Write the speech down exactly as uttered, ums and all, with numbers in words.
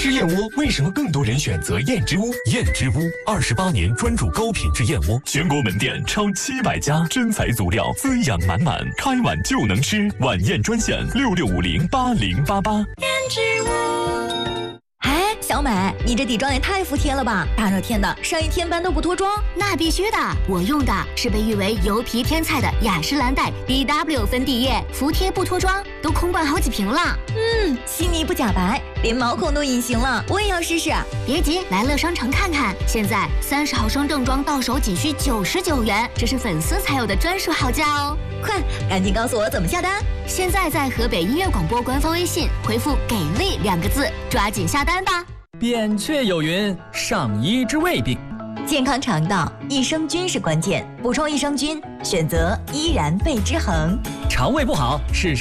吃燕窝为什么更多人选择燕之屋？ 燕之屋二十八年专注高品质燕窝，全国门店超七百家，真材足料，滋养满满，开碗就能吃。晚宴专线六六五零八零八八。 燕之屋。哎，小美，你这底妆也太服帖了吧！大热天的，上一天班都不脱妆？ 那必须的，我用的是被誉为油皮天菜的雅诗兰黛 B W 粉底液，服帖不脱妆，都空灌好几瓶了。 嗯，细腻不假白，连毛孔都隐形了，我也要试试。 别急，来乐商城看看，现在三十毫升正装到手仅需九十九元，这是粉丝才有的专属好价哦！ 快，赶紧告诉我怎么下单！ 现在在河北音乐广播官方微信回复“给力”两个字，抓紧下单吧。 扁鹊有云：上医之未病。 健康肠道，益生菌是关键，补充益生菌，选择依然贝之恒。 肠胃不好是